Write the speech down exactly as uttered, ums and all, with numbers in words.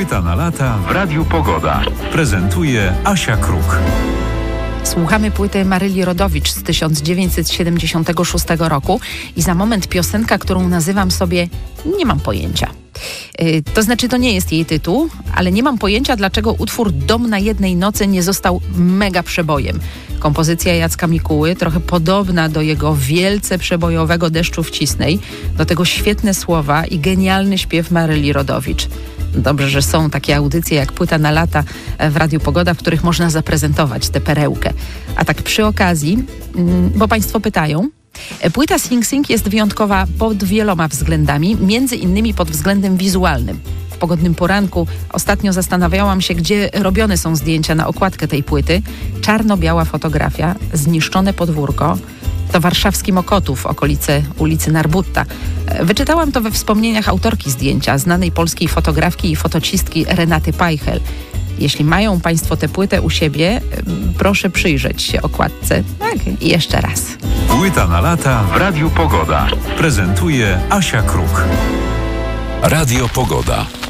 Płyta na lata w Radiu Pogoda. Prezentuje Asia Kruk. Słuchamy płyty Maryli Rodowicz z tysiąc dziewięćset siedemdziesiątego szóstego roku i za moment piosenka, którą nazywam sobie Nie mam pojęcia. Yy, to znaczy, to nie jest jej tytuł, ale nie mam pojęcia, dlaczego utwór Dom na jednej nocy nie został mega przebojem. Kompozycja Jacka Mikuły, trochę podobna do jego wielce przebojowego Deszczu w Cisnej, do tego świetne słowa i genialny śpiew Maryli Rodowicz. Dobrze, że są takie audycje jak Płyta na lata w Radiu Pogoda, w których można zaprezentować tę perełkę. A tak przy okazji, bo Państwo pytają, płyta Sing Sing jest wyjątkowa pod wieloma względami, między innymi pod względem wizualnym. W pogodnym poranku ostatnio zastanawiałam się, gdzie robione są zdjęcia na okładkę tej płyty. Czarno-biała fotografia, zniszczone podwórko. To warszawski Mokotów, okolice ulicy Narbutta. Wyczytałam to we wspomnieniach autorki zdjęcia, znanej polskiej fotografki i fotocistki Renaty Pajchel. Jeśli mają Państwo tę płytę u siebie, proszę przyjrzeć się okładce. Tak, i jeszcze raz. Płyta na lata w Radiu Pogoda. Prezentuje Asia Kruk. Radio Pogoda.